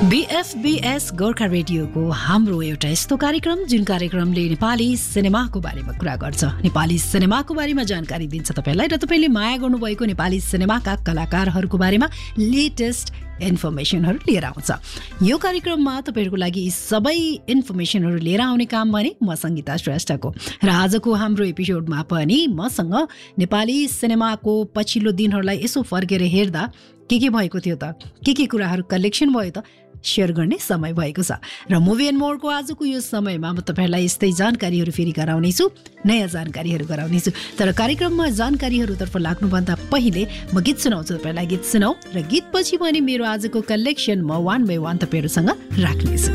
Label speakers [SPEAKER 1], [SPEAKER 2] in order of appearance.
[SPEAKER 1] BFBS Gorkha रेडियोको हाम्रो एउटा यस्तो कार्यक्रम जुन कार्यक्रमले नेपाली सिनेमाको बारेमा कुरा गर्छ, नेपाली सिनेमाको बारेमा जानकारी दिन्छ तपाईलाई र तपाईले माया गर्नुभएको नेपाली सिनेमाका कलाकारहरूको बारेमा लेटेस्ट इन्फर्मेसनहरू लिएर आउँछ। यो कार्यक्रममा तपाईहरुको लागि यी सबै इन्फर्मेसनहरू लिएर आउने काम भने म संगीता श्रेष्ठको र आजको हाम्रो एपिसोडमा पनि मसँग नेपाली सिनेमाको पछिल्लो दिनहरूलाई यसो फर्केर हेर्दा के भएको थियो त, के कुराहरू कलेक्सन भयो त शेयर गर्ने समय भएको छ र मुभी एन्ड मोरको आजको यो समयमा म तपाईहरुलाई यस्तै जानकारीहरू फेरि गराउनेछु, नयाँ जानकारीहरू गराउनेछु। तर कार्यक्रममा जानकारीहरूतर्फ लाग्नुभन्दा पहिले म गीत सुनाउँछु, तपाईहरुलाई गीत सुनाऊ र गीतपछि पनि मेरो आजको कलेक्सन म वान बाइ वान तपाईहरुसँग राख्नेछु।